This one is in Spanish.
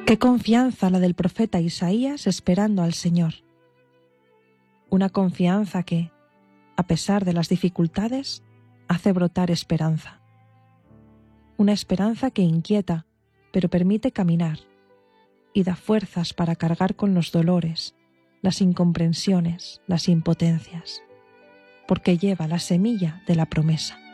Qué confianza la del profeta Isaías esperando al Señor. Una confianza que, a pesar de las dificultades, hace brotar esperanza. Una esperanza que inquieta, pero permite caminar y da fuerzas para cargar con los dolores, las incomprensiones, las impotencias, porque lleva la semilla de la promesa.